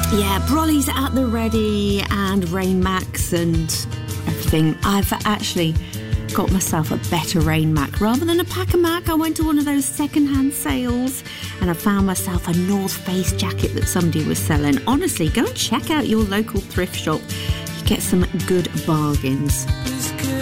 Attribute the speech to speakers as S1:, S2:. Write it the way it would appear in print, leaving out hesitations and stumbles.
S1: Yeah, brollies at the ready and Rain Max and everything. I've actually got myself a better Rain Mac. Rather than a Packer Mac, I went to one of those second-hand sales and I found myself a North Face jacket that somebody was selling. Honestly, go and check out your local thrift shop. You get some good bargains.